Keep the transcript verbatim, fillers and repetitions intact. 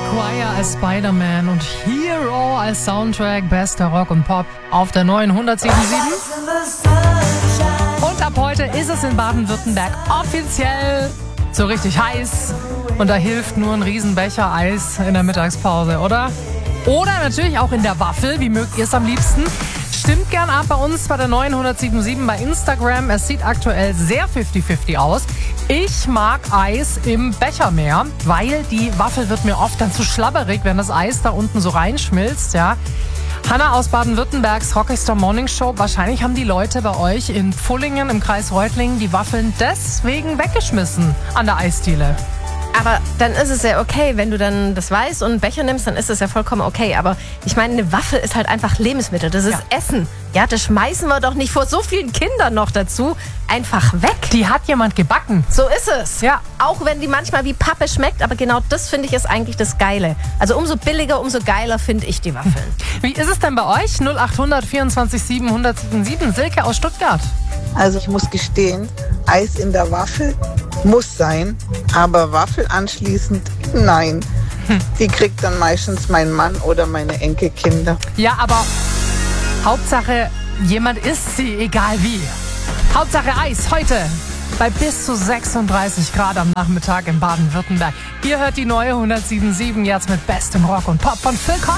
Maguire als Spider-Man und Hero als Soundtrack, bester Rock und Pop auf der neuen hundert sieben Komma sieben. Und ab heute ist es in Baden-Württemberg offiziell so richtig heiß. Und da hilft nur ein Riesenbecher Eis in der Mittagspause, oder? Oder natürlich auch in der Waffel. Wie mögt ihr es am liebsten? Stimmt gern ab bei uns bei der neuen hundert sieben Komma sieben bei Instagram. Es sieht aktuell sehr fifty fifty aus. Ich mag Eis im Becher mehr, weil die Waffel wird mir oft dann zu schlabberig, wenn das Eis da unten so reinschmilzt, ja. Hanna aus Baden-Württembergs Rockstar Morning Show. Wahrscheinlich haben die Leute bei euch in Pfullingen im Kreis Reutlingen die Waffeln deswegen weggeschmissen an der Eisdiele. Aber dann ist es ja okay, wenn du dann das weißt und einen Becher nimmst, dann ist es ja vollkommen okay. Aber ich meine, eine Waffel ist halt einfach Lebensmittel. Das ist ja Essen. Ja, das schmeißen wir doch nicht vor so vielen Kindern noch dazu einfach weg. Die hat jemand gebacken. So ist es. Ja. Auch wenn die manchmal wie Pappe schmeckt, aber genau das finde ich ist eigentlich das Geile. Also umso billiger, umso geiler finde ich die Waffeln. Wie ist es denn bei euch? null acht hundert vierundzwanzig sieben hundert sieben sieben. Silke aus Stuttgart. Also ich muss gestehen, Eis in der Waffel muss sein, aber Waffel anschließend, nein. Hm. Die kriegt dann meistens mein Mann oder meine Enkelkinder. Ja, aber Hauptsache, jemand isst sie, egal wie. Hauptsache Eis heute bei bis zu sechsunddreißig Grad am Nachmittag in Baden-Württemberg. Ihr hört die neue hundert sieben Komma sieben jetzt mit bestem Rock und Pop von Phil Collins.